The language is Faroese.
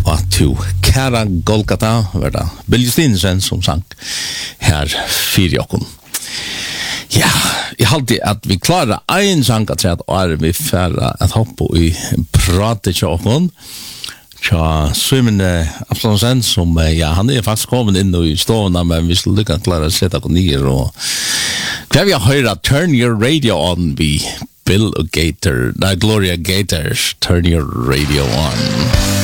og to Kara Golgata, var det Billy Stinsen som sang her fire jokken. Ja, jeg halte at vi klarer en sang at vi færre at hoppe i prate tjokken. Tja, Svimene Aftonsen som, ja, han faktisk kommet inn i stående, men vi skulle lykke klare å sette oss ned, og hva vi har hørt, Turn Your Radio On, vi Bill Gator, Gloria Gators, Turn Your Radio On.